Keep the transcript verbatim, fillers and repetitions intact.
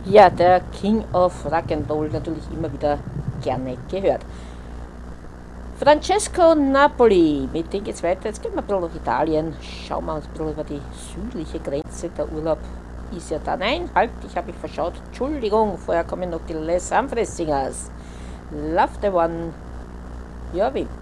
Ja, der King of Rock'n'Roll natürlich immer wieder gerne gehört. Francesco Napoli, mit dem geht's weiter. Jetzt gehen wir ein bisschen nach Italien. Schauen wir uns ein bisschen über die südliche Grenze. Der Urlaub ist ja da. Nein, halt, ich habe mich verschaut. Entschuldigung, vorher kommen noch die Les Humphreys Singers. Love the One. Ja, wie?